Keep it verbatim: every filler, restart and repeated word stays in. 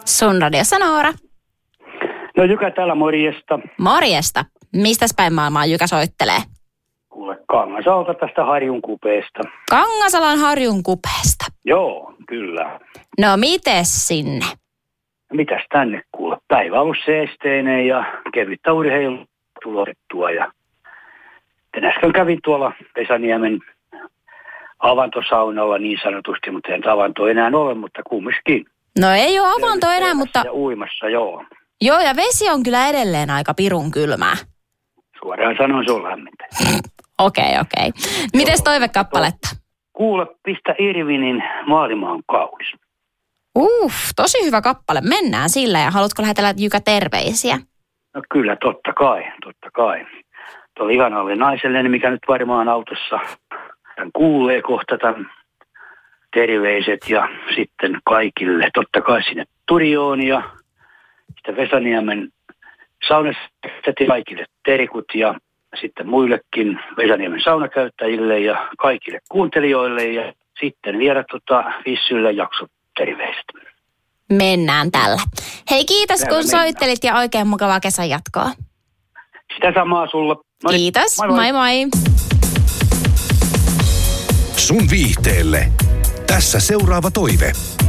Sun radiossa Noora. No Jykä täällä, morjesta. Morjesta. Mistäs päin maailmaa Jykä soittelee? Kuule, Kangasalta tästä Harjun kupeesta. Kangasalan Harjun kupeesta. Joo, kyllä. No mites sinne? Mitäs tänne kuule? Päivä ollut seesteinen ja kevyttä urheilua tulotettua. Ja äsken kävin tuolla Vesaniemen avantosaunalla niin sanotusti, mutta ei avanto enää ole, mutta kumminkin. No ei ole avanto enää, mutta... Ja uimassa, joo. Joo, ja vesi on kyllä edelleen aika pirun kylmää. Suoraan sanon, se on lämmintä. Okei, okay, okei. Okay. Mites toivekappaletta? Kuule, pistä Irvinin Maailma on kaunis. Uff, tosi hyvä kappale. Mennään sillä, ja haluatko lähetellä Jykä terveisiä? No kyllä, totta kai, totta kai. Tuolla ihanalle naiselle, mikä nyt varmaan autossa tämän kuulee kohta tämän terveiset ja sitten kaikille, totta kai sinne Turioon ja sitten Vesaniemen saunassa kaikille terkut ja sitten muillekin Vesaniemen saunakäyttäjille ja kaikille kuuntelijoille ja sitten vielä tota Vissylle jakso terveiset. Mennään tällä. Hei, kiitos Täällä kun mennään. soittelit ja oikein mukavaa kesän jatkoa. Sitä samaa sulla. Moi. Kiitos, Moi moi. moi moi. Sun viihteelle. Tässä seuraava toive.